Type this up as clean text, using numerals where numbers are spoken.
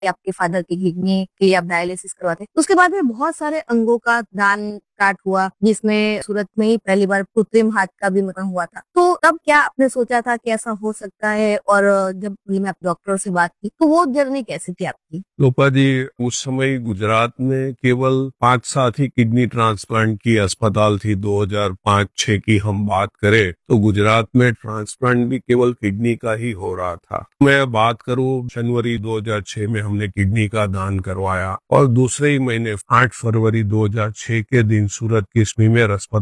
आपके फादर की किडनी की आप डायलिसिस करवाते, उसके बाद में बहुत सारे अंगों का दान स्टार्ट हुआ, जिसमें सूरत में ही पहली बार कृत्रिम हार्ट का भी मतलब हुआ था। तो तब क्या आपने सोचा था कि ऐसा हो सकता है, और जब मैं आप डॉक्टर से बात की तो वो जर्नी कैसी थी आपकी? लोपा जी, उस समय गुजरात में केवल 5-7 ही किडनी ट्रांसप्लांट की अस्पताल थी। 2005-6 की हम बात करें तो गुजरात में ट्रांसप्लांट भी केवल किडनी का ही हो रहा था। मैं बात करूं, जनवरी 2006 में हमने किडनी का दान करवाया और दूसरे ही महीने 8 फरवरी 2006 के दिन सूरत की स्मीमेर अस्पताल